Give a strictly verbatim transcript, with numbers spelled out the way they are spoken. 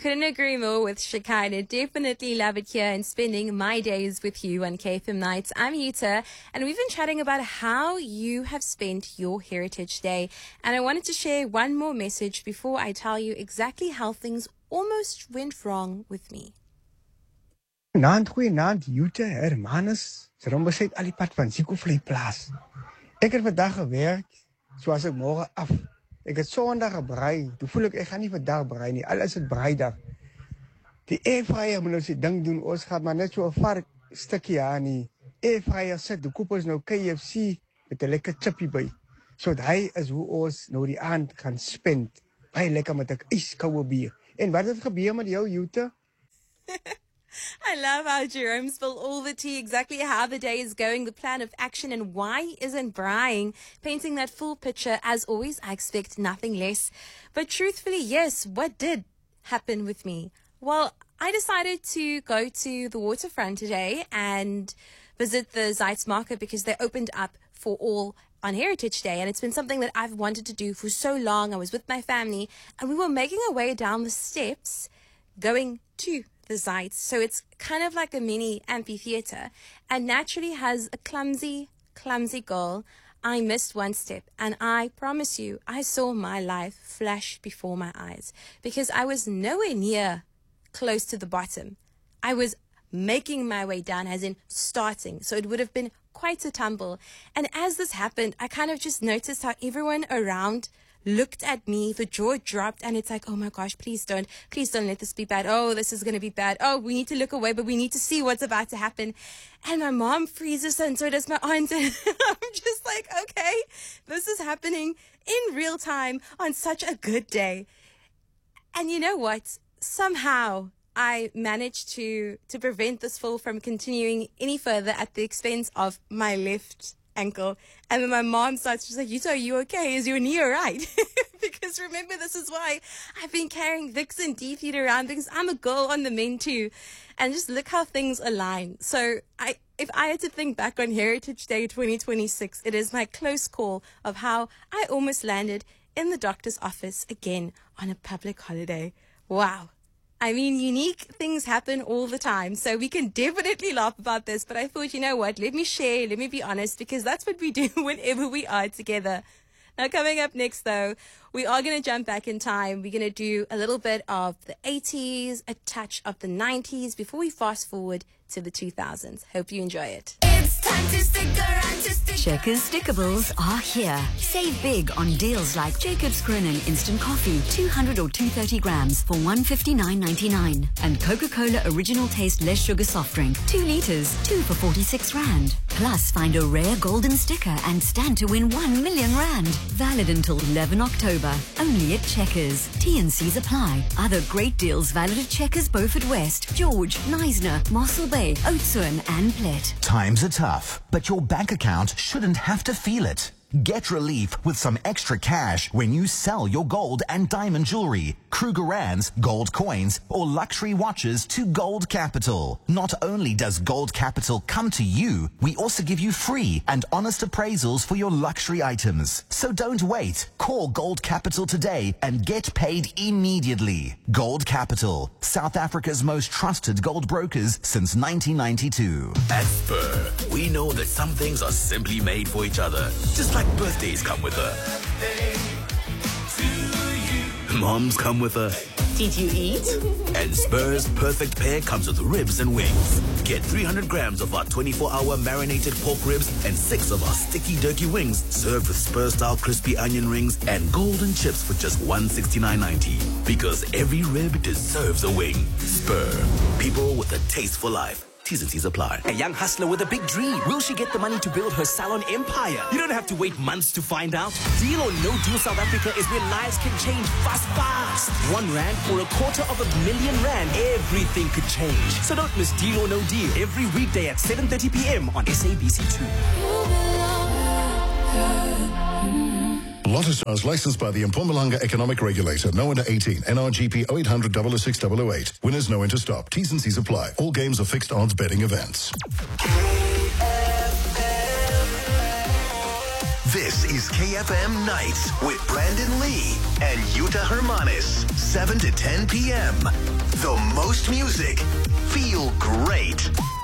couldn't agree more with Shekinah. Definitely love it here and spending my days with you on K F M Nights. I'm Yuta, and we've been chatting about how you have spent your Heritage Day. And I wanted to share one more message before I tell you exactly how things almost went wrong with me. Naand, goeie naand, Yuta, Hermanus. Saromba sê al die pad van Ziekoevlei-plaas. Ek het vandag gewerk, soos ek môre af. Ek het Sondag gebrei. Toe voel ek, ek gaan nie vandag brei nie. Al is het breidag. Die airfryer moet nou sy ding doen. Ons gaat maar net so 'n vark stukkie aan die airfryer sit. Die koop ons nou K F C met 'n lekker chippie by. So hy is hoe ons nou die aand gaan spend. Baie lekker met 'n ijskoue bier. En wat het gebeur met jou, Yuta? I love how Jerome spilled all the tea, exactly how the day is going, the plan of action, and why isn't Brian painting that full picture. As always, I expect nothing less. But truthfully, yes, what did happen with me? Well, I decided to go to the waterfront today and visit the Zeitz market because they opened up for all on Heritage Day, and it's been something that I've wanted to do for so long. I was with my family, and we were making our way down the steps going to the Zeitz. So it's kind of like a mini amphitheater, and naturally has a clumsy, clumsy girl. I missed one step, and I promise you, I saw my life flash before my eyes because I was nowhere near close to the bottom. I was making my way down, as in starting. So it would have been quite a tumble. And as this happened, I kind of just noticed how everyone around looked at me, the jaw dropped, and it's like, oh my gosh, please don't, please don't let this be bad. Oh, this is going to be bad. Oh, we need to look away, but we need to see what's about to happen. And my mom freezes, and so does my aunt. And I'm just like, okay, this is happening in real time on such a good day. And you know what? Somehow I managed to, to prevent this fall from continuing any further at the expense of my left ankle. And then my mom starts, she's like, Yuta, are you okay? Is your knee all right? Because remember, this is why I've been carrying Vicks and D-Feed around, because I'm a girl on the men too. And just look how things align. So I, if I had to think back on Heritage Day twenty twenty-six, it is my close call of how I almost landed in the doctor's office again on a public holiday. Wow. I mean, unique things happen all the time, so we can definitely laugh about this. But I thought, you know what, let me share, let me be honest, because that's what we do whenever we are together. Now, coming up next, though, we are going to jump back in time. We're going to do a little bit of the eighties, a touch of the nineties, before we fast forward to the two thousands. Hope you enjoy it. It's time to stick around to stick Checkers Stickables are here. Save big on deals like Jacob's Cronin Instant Coffee, two hundred or two hundred thirty grams for one hundred fifty-nine ninety-nine. And Coca-Cola Original Taste Less Sugar Soft Drink, two litres, two for forty-six rand. Plus, find a rare golden sticker and stand to win one million rand. Valid until eleven October. Only at Checkers. T and C's apply. Other great deals valid at Checkers Beaufort West, George, Neisner, Mossel Bay, Oudtshoorn and Plet. Times are tough, but your bank account shouldn't have to feel it. Get relief with some extra cash when you sell your gold and diamond jewelry, Krugerrands, gold coins, or luxury watches to Gold Capital. Not only does Gold Capital come to you, we also give you free and honest appraisals for your luxury items. So don't wait. Call Gold Capital today and get paid immediately. Gold Capital, South Africa's most trusted gold brokers since nineteen ninety-two. At Spur, we know that some things are simply made for each other. Just like birthdays come with a moms come with a Did you eat? and Spur's perfect pair comes with ribs and wings. Get three hundred grams of our twenty-four hour marinated pork ribs and six of our sticky turkey wings served with Spur style crispy onion rings and golden chips for just one hundred sixty-nine ninety. Because every rib deserves a wing. Spur, people with a taste for life. T's and C's apply. A young hustler with a big dream. Will she get the money to build her salon empire? You don't have to wait months to find out. Deal or No Deal South Africa is where lives can change fast, fast. One rand or a quarter of a million rand. Everything could change. So don't miss Deal or No Deal every weekday at seven thirty p.m. on S A B C two. Lotto Stars licensed by the Mpumalanga Economic Regulator. No under eighteen. N R G P oh eight hundred, double oh six, double oh eight. Winners know when to stop. T's and C's apply. All games are fixed odds betting events. This is K F M Nights with Brandon Lee and Yuta Hermanis, seven to ten p.m. The most music. Feel great.